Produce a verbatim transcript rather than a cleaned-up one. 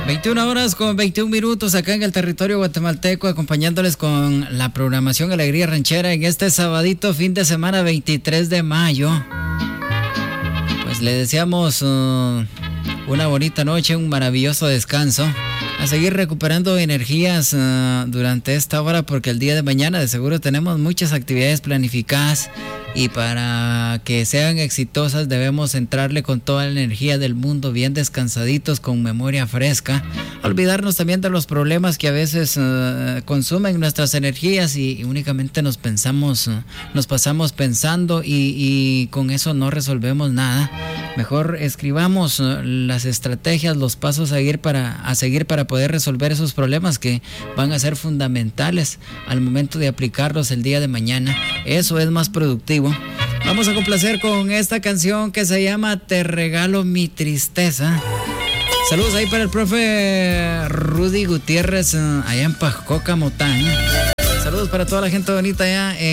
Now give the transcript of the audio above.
veintiuna horas con veintiún minutos acá en el territorio guatemalteco, acompañándoles con la programación Alegría Ranchera en este sabadito fin de semana veintitrés de mayo. Pues le deseamos uh, una bonita noche, un maravilloso descanso. A seguir recuperando energías uh, durante esta hora, porque el día de mañana de seguro tenemos muchas actividades planificadas y para que sean exitosas debemos entrarle con toda la energía del mundo, bien descansaditos, con memoria fresca. Olvidarnos también de los problemas que a veces uh, consumen nuestras energías y, y únicamente nos pensamos, uh, nos pasamos pensando y, y con eso no resolvemos nada. Mejor escribamos uh, las estrategias, los pasos a seguir para, a seguir para poder resolver esos problemas que van a ser fundamentales al momento de aplicarlos el día de mañana. Eso es más productivo. Vamos a complacer con esta canción que se llama Te regalo mi tristeza. Saludos ahí para el profe Rudy Gutiérrez allá en Pajoca, Motán. Saludos para toda la gente bonita allá en